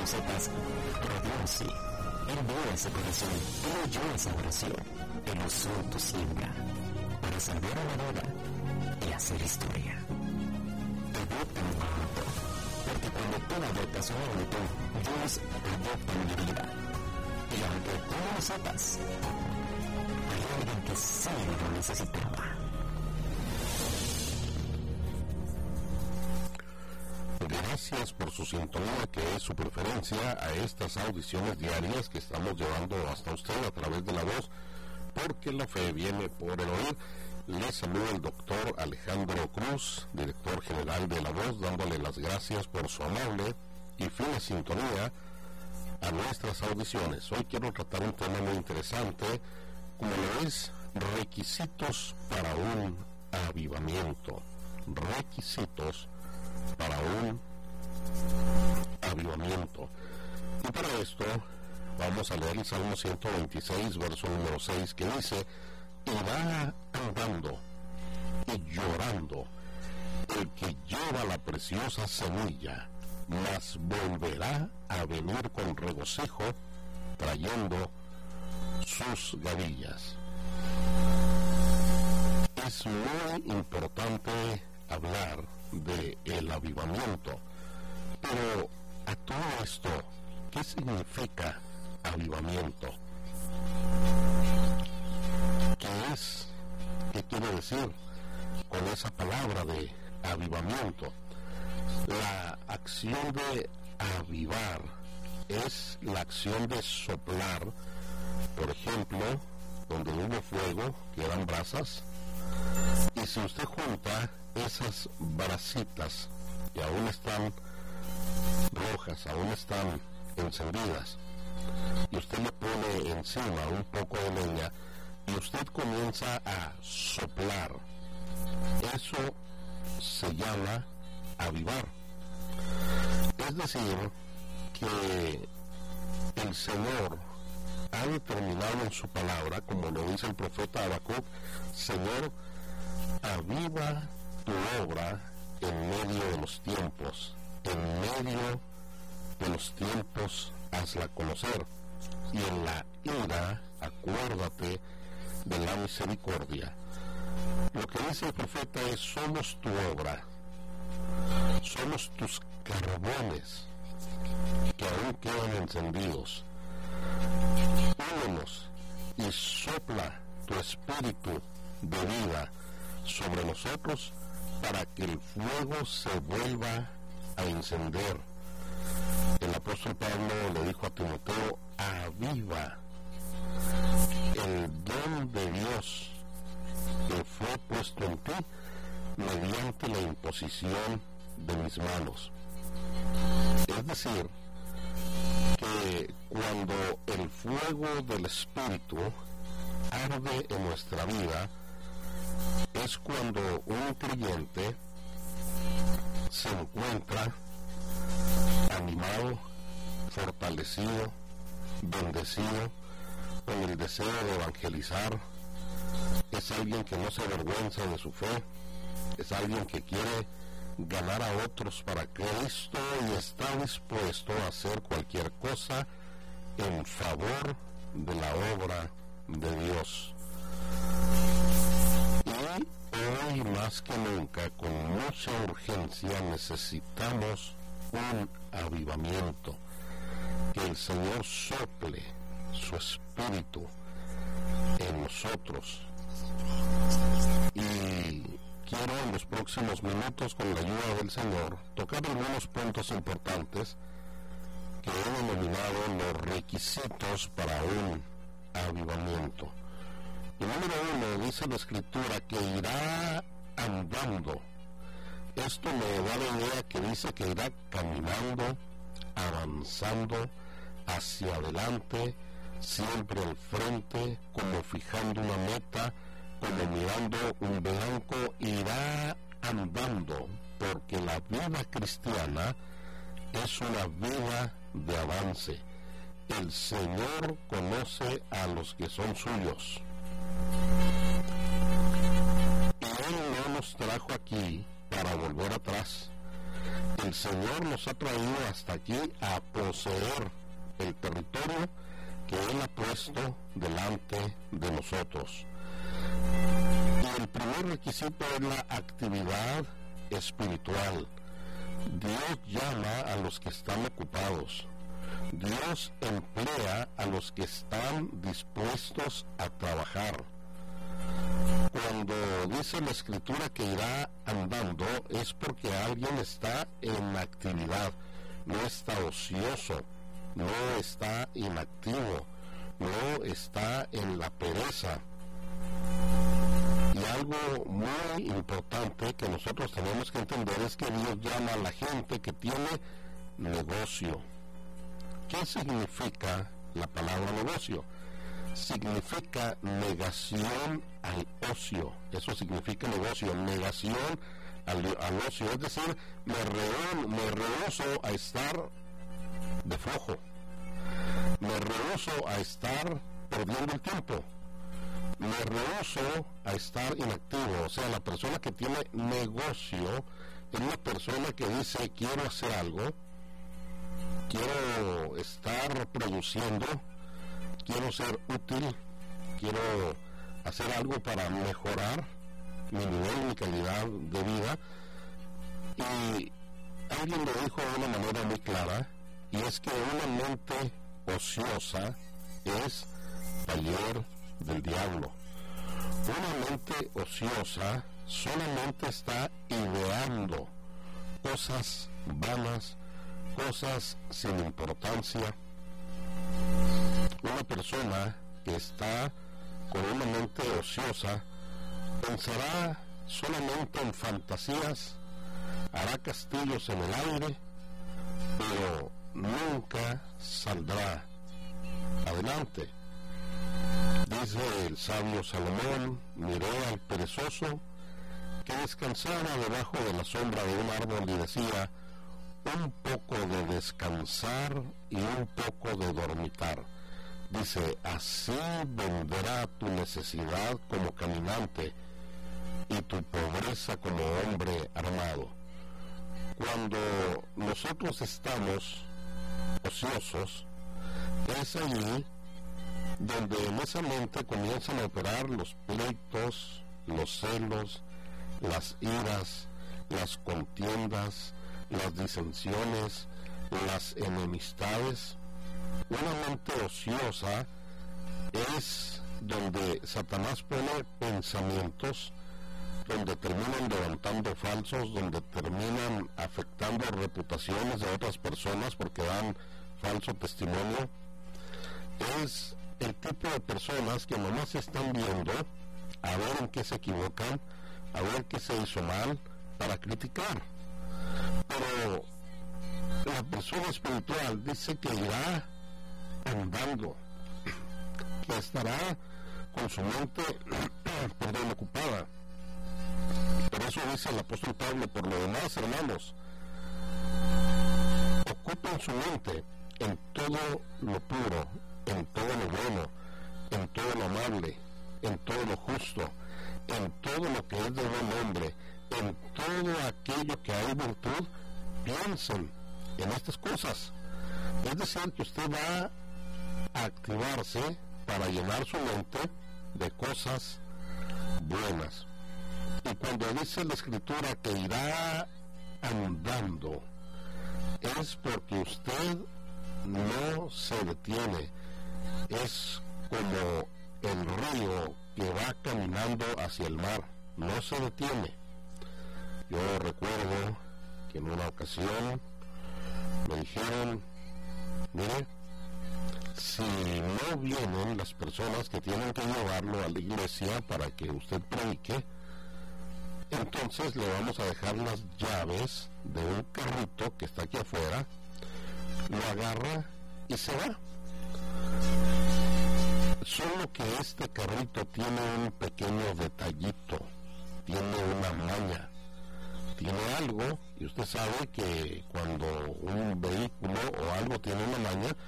sepas, pero Dios sí. Él vio ese corazón, Él oyó esa oración, Él usó tu siembra para salvar a la boda y hacer historia. Adopta un adulto, porque cuando tú adoptas un adulto, Dios adopta una vida. Y aunque tú no lo sepas, hay alguien que sí lo necesitaba. Gracias por su sintonía, que es su preferencia a estas audiciones diarias que estamos llevando hasta usted a través de la voz, porque la fe viene por el oír. Les saluda el doctor Alejandro Cruz, director general de La Voz, dándole las gracias por su amable y fina sintonía a nuestras audiciones. Hoy quiero tratar un tema muy interesante, como lo es requisitos para un avivamiento. Requisitos para un avivamiento. Y para esto vamos a leer el Salmo 126, verso número 6, que dice: irá andando y llorando el que lleva la preciosa semilla, mas volverá a venir con regocijo trayendo sus gavillas. Es muy importante hablar de el avivamiento, pero a todo esto, ¿qué significa avivamiento? ¿Qué es? ¿Qué quiere decir con esa palabra de avivamiento? La acción de avivar es la acción de soplar, por ejemplo, donde hubo fuego, que eran brasas, y si usted junta esas brasitas que aún están rojas, aún están encendidas, y usted le pone encima un poco de leña y usted comienza a soplar, eso se llama avivar. Es decir, que el Señor ha determinado en su palabra, como lo dice el profeta Habacuc: Señor, aviva tu obra en medio de los tiempos, en medio de los tiempos hazla conocer, y en la ira acuérdate de la misericordia. Lo que dice el profeta es: somos tu obra, somos tus carbones que aún quedan encendidos. Únenos y sopla tu espíritu de vida sobre nosotros para que el fuego se vuelva a encender. El apóstol Pablo le dijo a Timoteo: aviva el don de Dios que fue puesto en ti mediante la imposición de mis manos. Es decir, que cuando el fuego del Espíritu arde en nuestra vida, es cuando un creyente se encuentra animado, fortalecido, bendecido, con el deseo de evangelizar. Es alguien que no se avergüenza de su fe, es alguien que quiere ganar a otros para Cristo y está dispuesto a hacer cualquier cosa en favor de la obra de Dios. Y hoy más que nunca, con mucha urgencia, necesitamos un avivamiento, que el Señor sople su espíritu en nosotros. Y quiero en los próximos minutos, con la ayuda del Señor, tocar algunos puntos importantes que he denominado los requisitos para un avivamiento. Y número 1, dice la Escritura que irá andando. Esto me da la idea que dice que irá caminando, avanzando hacia adelante, siempre al frente, como fijando una meta, como mirando un blanco. Irá andando, porque la vida cristiana es una vida de avance. El Señor conoce a los que son suyos. Y Él no nos trajo aquí para volver atrás. El Señor nos ha traído hasta aquí a poseer el territorio que Él ha puesto delante de nosotros. Y el primer requisito es la actividad espiritual. Dios llama a los que están ocupados. Dios emplea a los que están dispuestos a trabajar. Cuando dice la Escritura que irá andando, es porque alguien está en actividad, no está ocioso, no está inactivo, no está en la pereza. Y algo muy importante que nosotros tenemos que entender es que Dios llama a la gente que tiene negocio. ¿Qué significa la palabra negocio? Significa negación al ocio. Eso significa negocio, negación al ocio. Es decir, me rehúso a estar de flojo. Me rehúso a estar perdiendo el tiempo. Me rehúso a estar inactivo. O sea, la persona que tiene negocio es una persona que dice, quiero hacer algo, quiero estar produciendo, quiero ser útil, quiero hacer algo para mejorar mi nivel, mi calidad de vida. Y alguien lo dijo de una manera muy clara, y es que una mente ociosa es taller del diablo. Una mente ociosa solamente está ideando cosas vanas, cosas sin importancia. Una persona que está con una mente ociosa pensará solamente en fantasías, hará castillos en el aire, pero nunca saldrá adelante. Dice el sabio Salomón, miré al perezoso que descansaba debajo de la sombra de un árbol y decía, un poco de descansar y un poco de dormitar. Dice, así vendrá tu necesidad como caminante y tu pobreza como hombre armado. Cuando nosotros estamos ociosos, es allí donde en esa mente comienzan a operar los pleitos, los celos, las iras, las contiendas, las disensiones, las enemistades. Una mente ociosa es donde Satanás pone pensamientos, donde terminan levantando falsos, donde terminan afectando reputaciones de otras personas porque dan falso testimonio. Es el tipo de personas que nomás están viendo a ver en qué se equivocan, a ver qué se hizo mal, para criticar. Pero la persona espiritual dice que irá andando, que estará con su mente ocupada. Por eso dice el apóstol Pablo, por lo demás, hermanos, ocupen su mente en todo lo puro, en todo lo bueno, en todo lo amable, en todo lo justo, en todo lo que es de buen nombre, en todo aquello que hay virtud, piensen en estas cosas. Es decir, que usted va a activarse para llenar su mente de cosas buenas. Y cuando dice la Escritura que irá andando, es porque usted no se detiene. Es como el río que va caminando hacia el mar, no se detiene. Yo recuerdo que en una ocasión me dijeron, mire, si no vienen las personas que tienen que llevarlo a la iglesia para que usted predique, entonces le vamos a dejar las llaves de un carrito que está aquí afuera, lo agarra y se va. Solo que este carrito tiene un pequeño detallito, tiene una maña, tiene algo, y usted sabe que cuando un vehículo o algo tiene una maña,